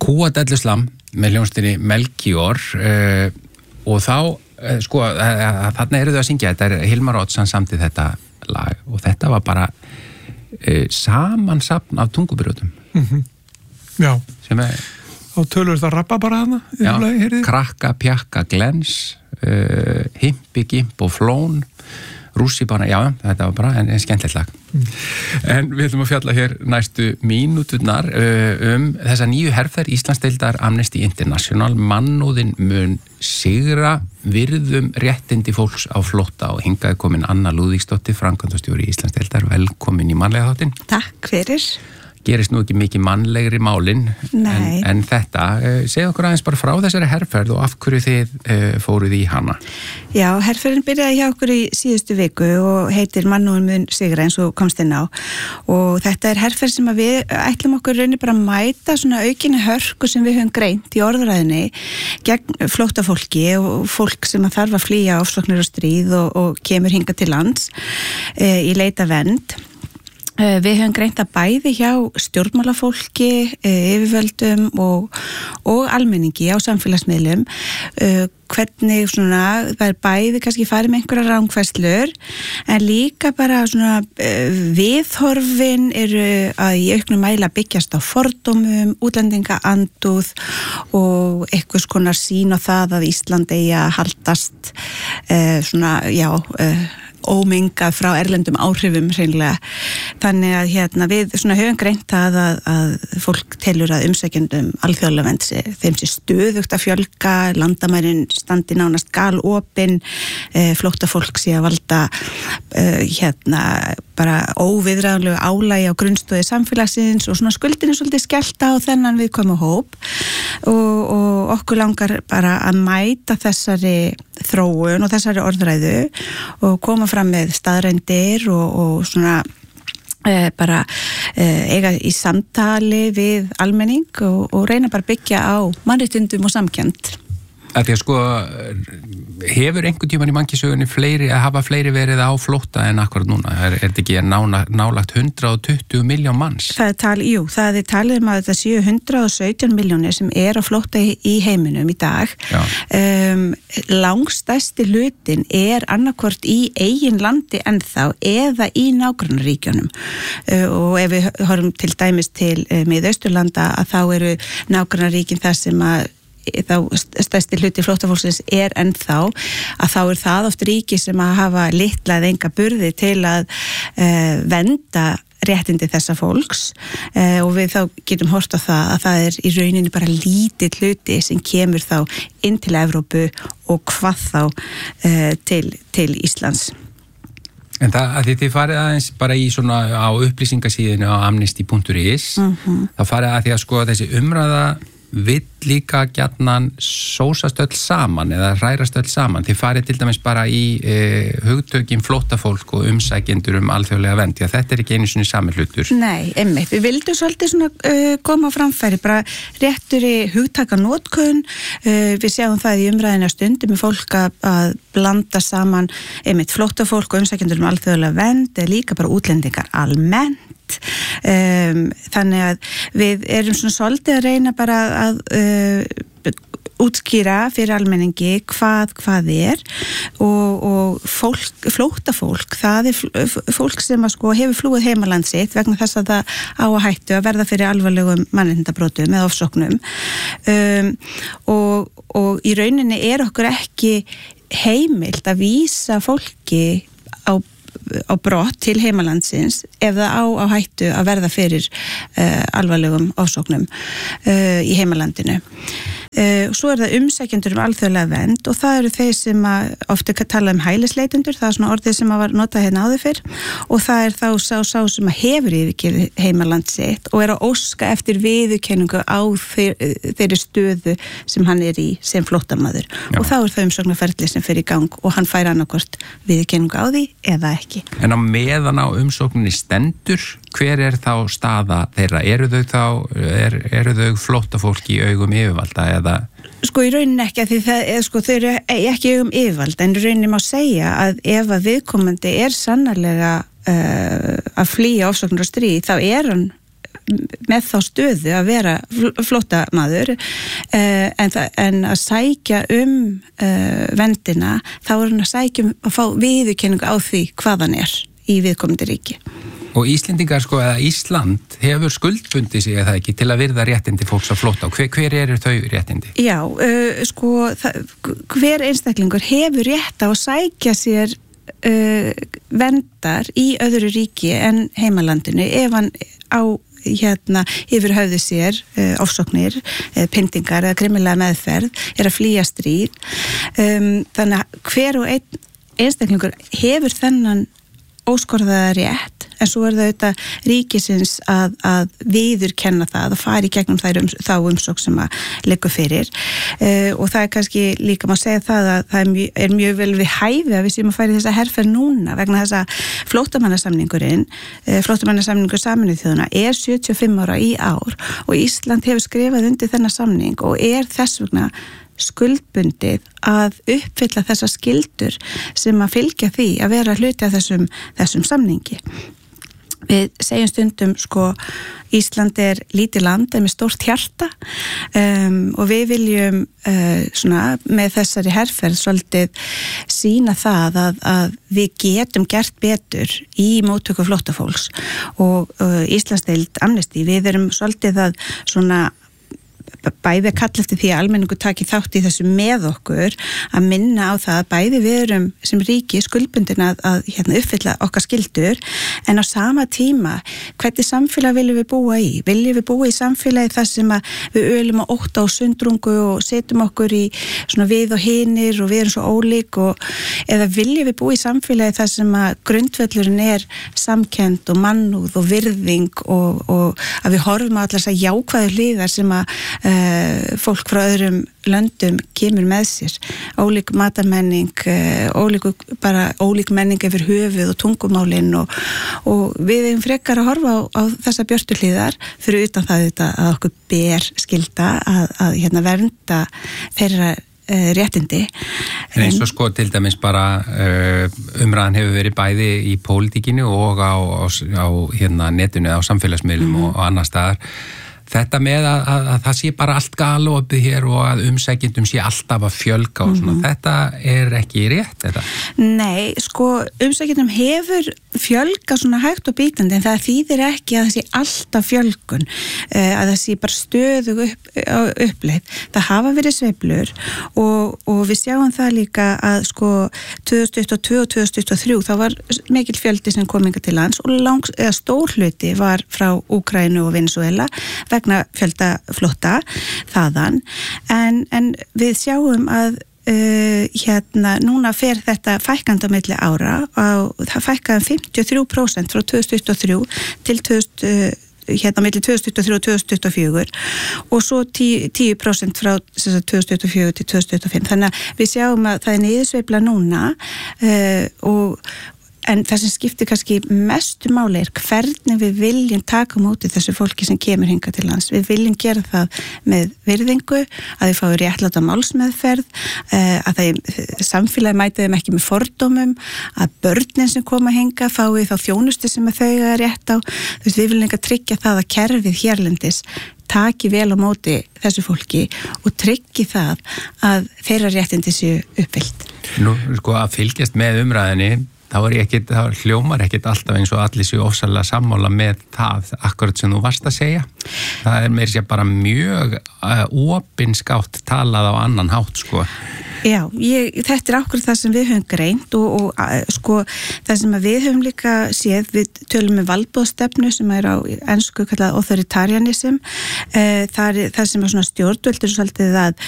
Kúadelluslam með hljómsveitinni Melchior og þá, sko, þarna eru þau að syngja, þetta Hilmar Odds, hann samdi þetta lag og þetta var bara samansafn af tungubrjótum. Já. Sem Þá tölur það rappa bara hana? Já, krakka, pjakka, glens, himpi, gimp og flón, rússibana, já, þetta var bara en skemmtilegt lag. En við ætlum að fjalla hér næstu mínúturnar þessa nýju herferð Íslandsdeildar Amnesty International. Mannúðin mun sigra, virðum réttindi fólks á flótta og hingað komin Anna Lúðvíksdóttir, framkvæmdastjóri Íslandsdeildar. Velkomin í mannlega þáttinn. Takk fyrir. Gerist nú ekki mikið mannlegri málin en þetta, segja okkur aðeins bara frá þessari herferð og af hverju þið fóruð í hana. Já, herferðin byrjaði hjá okkur í síðustu viku og heitir Mannúðin mun sigra eins og komst inn á og þetta herferð sem að við ætlum okkur raunir bara að mæta svona aukinni hörku sem við höfum greint í orðræðinni gegn flóttafólki og fólk sem að þarf að flýja ofsóknir og stríð og kemur hingað til lands í leita vernd. Við höfum greint að bæði hjá stjórnmálafólki, yfirvöldum og almenningi á samfélagsmiðlum hvernig svona, það bæði kannski farið með einhverja rangfærslur en líka bara svona viðhorfin eru að í auknum mæli byggjast á fordómum, útlendingaandúð og einhvers konar sýn á það að Ísland eigi að haldast svona, já, ómengað frá erlendum áhrifum hreinlega. Þannig að við svona höfum greint það að fólk telur að umsækjendum alþjóðlega vernd þeim sé stöðugt að fjölga, landamærin standi nánast galopin, flóttafólk sé að valda bara óviðráðanlegu álagi á grunnstoði samfélagsins og svona skuldin svolítið skellt á þennan viðkvæma hóp og okkur langar bara að mæta þessari þróun og þessari orðræðu og koma fram með staðrændir og svona bara eiga í samtali við almenning og reyna bara byggja á mannréttindum og samkennd. Að því að sko, hefur einhvern tímann í mannkynssögunni hafa fleiri verið á flótta en akkurat núna? Þetta ekki nálagt 120 miljón manns? Það er talið að þetta séu 117 miljónir sem á flótta í heiminum í dag. Langstærsti hlutin annarkvort í eigin landi ennþá eða í nágrannaríkjunum. Og ef við horfum til dæmis til Miðausturlanda að þá eru nágrannaríkin þar sem að þá stærsti hluti flóttafólksins ennþá að þá það oft ríki sem að hafa litla eða enga burði til að vernda réttindi þessa fólks og við þá getum hort á það að það í rauninni bara lítill hluti sem kemur þá inn til Evrópu og hvað þá til Íslands. En það að þið farið aðeins bara í svona á upplýsingasíðinu á amnesty.is þá farið að því að sko þessi umræða vill líka gjarnan sósast öll saman eða hrærast öll saman. Þið farið til dæmis bara í hugtökin flóttafólk og umsækjendur alþjóðlega vernd, því að þetta ekki einu sinni sami hlutur. Nei, einmitt. Við vildum svolítið svona koma á framfæri, bara réttur í hugtakanotkun. Við sjáum það í umræðina stundum með fólk að blanda saman einmitt flóttafólk og umsækjendur alþjóðlega vernd, eða líka bara útlendingar almennt. Þannig að við erum svona svolítið að reyna bara að útskýra fyrir almenningi hvað og flóttafólk, það fólk sem að sko hefur flúið heimaland sitt vegna þess að það á að hættu að verða fyrir alvarlegum mannréttindabrotum eða ofsóknum og í rauninni okkur ekki heimilt að vísa fólki á brott til heimalandsins ef það á hættu að verða fyrir alvarlegum ofsóknum í heimalandinu. Svo það umsækjendur alþjóðlega vernd og það eru þeir sem ofta tala hælisleitendur, það svona orðið sem var notað hérna áður fyrr og það þá sá sem hefur yfirgefið heimaland sitt og að óska eftir viðurkenningu á þeirri stöðu sem hann í sem flóttamaður. Já. Og þá það umsóknarferli sem fer í gang og hann fær annarkvort viðurkenningu á því eða ekki. En á meðan á umsókninni stendur, hver þá staða þeirra? Eru þau flóttafólk í augum yfirvalda eða? Sko í rauninni ekki, að því þau eru ekki í augum yfirvalda, en í rauninni má segja að ef að viðkomandi sannarlega að flýja ofsóknir og stríð, þá hann með þá stöðu að vera flóttamaður en að sækja verndina, þá hann að sækja að fá viðurkenningu á því hvað hann í viðkomandi ríki. Og Íslendingar eða Ísland hefur skuldbundið sig eða ekki til að virða réttindi fólks á flótta og hver eru þau réttindi? Já, hver einstaklingur hefur rétt á að sækja sér verndar í öðru ríki en heimalandinu ef hann á yfir höfðu sér ofsóknir, pyndingar eða grimmilega meðferð, að flýja stríð. Þannig að hver og einn einstaklingur hefur þennan óskorðaða rétt, en svo það auðvitað ríkisins að viðurkenna það og fara í gegnum þá umsókn sem að liggur fyrir og það kannski líka má segja það að það mjög vel við hæfi að við séum að fara í þessa herferð núna vegna þess að flóttamannasamningur Sameinuðu þjóðanna 75 ára í ár og Ísland hefur skrifað undir þennan samning og þess vegna skuldbundið að uppfylla þessar skyldur sem að fylgja því að vera hluti af þessum samningi. Við segjum stundum Ísland lítið land en með stórt hjarta og við viljum með þessari herferð svolítið sýna það að við getum gert betur í móttöku flóttafólks og Íslandsdeild Amnesty, við erum svolítið að bæði kalla eftir því að almenningur taki þátt í þessu með okkur að minna á það að bæði við erum sem ríki skuldbundin að uppfylla okkar skyldur en á sama tíma hvernig samfélag viljum við búa í? Viljum við búa í samfélagi þar sem að við ölum á ótta og sundrungu og setjum okkur í við og hinir og við erum svo ólík eða viljum við búa í samfélagi þar sem að grundvöllurinn samkennd og mannúð og virðing og að við horfum á allar þessar jákvæðu hliðar sem að fólk frá öðrum löndum kemur með sér, ólík matamenning, ólík menning yfir höfuð og tungumálin og við eigum frekar að horfa á þessa björtu hliðar fyrir utan það að okkur ber skylda að vernda þeirra réttindi. En eins og til dæmis bara umræðan hefur verið bæði í pólitíkinu og á netinu, á samfélagsmiðlum og annar staðar. Þetta með að það sé bara allt galopið hér og að umsækjendum sé alltaf að fjölga og svona, þetta ekki rétt, þetta? Nei, umsækjendum hefur fjölga svona hægt og bítandi en það þýðir ekki að það sé alltaf fjölgun, að það sé bara stöðug uppleið. Það hafa verið sveiflur og við sjáum það líka að 2022 og 2023 þá var mikil fjöldi sem kom hingað til lands og stór hluti var frá Úkraínu og Venezuela vegna fjölda flótta þaðan en við sjáum að núna fer þetta fækkandi á milli ára og það fækkaði 53% frá 2023 til milli 2023 og 2024 og svo 10% frá 2024 til 2025 þannig að við sjáum að það niðursveifla núna en það sem skiptir kannski mestu máli hvernig við viljum taka móti þessu fólki sem kemur hingað til lands. Við viljum gera það með virðingu, að þau fái réttláta málsmeðferð, að samfélagi mæti þeim ekki með fordómum, að börnin sem koma hingað fái þá þjónustu sem þau eiga rétt á. Við viljum líka tryggja það að kerfið hérlendis taki vel á móti þessu fólki og tryggi það að þeirra réttindi séu uppfyllt. Nú, að fylgjast með umræðinni þá hljómar ekkert alltaf eins og allir séu ofsalega sammála með það akkurat sem þú varst að segja. Það meira sér bara mjög opinskátt talað á annan hátt, Já, þetta akkurat það sem við höfum greint og það sem við höfum líka séð, við tölum með valdboðstefnu sem á ensku kallað authoritarianism, það sem svona stjórnvöldur svolítið að